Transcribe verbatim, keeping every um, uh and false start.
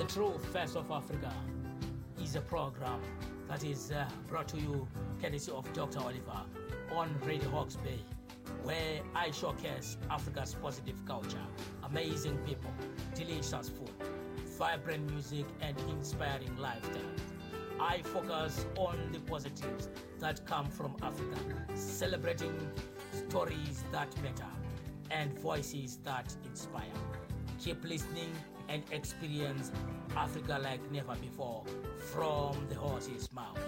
True Face of Africa is a program that is uh, brought to you courtesy of Doctor Oliver on Radio Hawke's Bay, where I showcase Africa's positive culture, amazing people, delicious food, vibrant music, and inspiring lifestyles. I focus on the positives that come from Africa, celebrating stories that matter and voices that inspire. Keep listening and experience Africa like never before from the horse's mouth.